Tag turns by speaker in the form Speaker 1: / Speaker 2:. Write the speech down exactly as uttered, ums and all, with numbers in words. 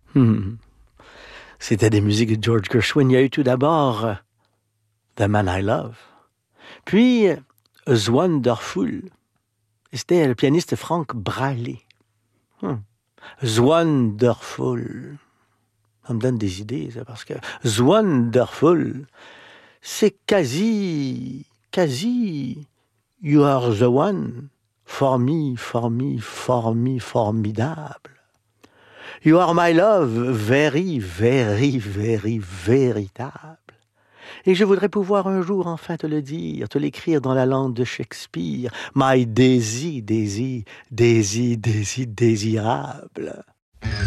Speaker 1: Hmm. C'était des musiques de George Gershwin. Il y a eu tout d'abord The Man I Love, puis Zwanderful. C'était le pianiste Frank Braley. Hmm. Zwanderful. Ça me donne des idées, ça, parce que Zwanderful, c'est quasi, quasi You are the one. For me, for me, for me, formidable. You are my love, very, very, very, véritable. Et je voudrais pouvoir un jour enfin te le dire, te l'écrire dans la langue de Shakespeare. My Daisy, Daisy, Daisy, Daisy, désirable.